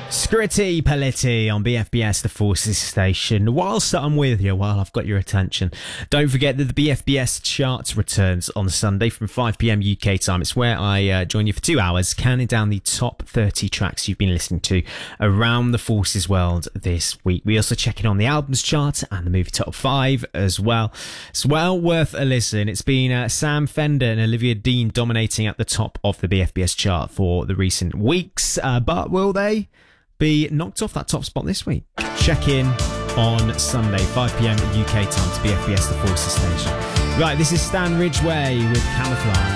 Scritti Paletti on BFBS, the Forces Station. Whilst I'm with you, while I've got your attention, don't forget that the BFBS charts returns on Sunday from 5pm UK time. It's where I join you for 2 hours, counting down the top 30 tracks you've been listening to around the Forces world this week. We also check in on the albums chart and the movie top 5 as well. It's well worth a listen. It's been Sam Fender and Olivia Dean dominating at the top of the BFBS chart for the recent weeks, but will they be knocked off that top spot this week? Check in on Sunday, 5pm UK time to BFBS, the Forces Station. Right, this is Stan Ridgway with Camouflage.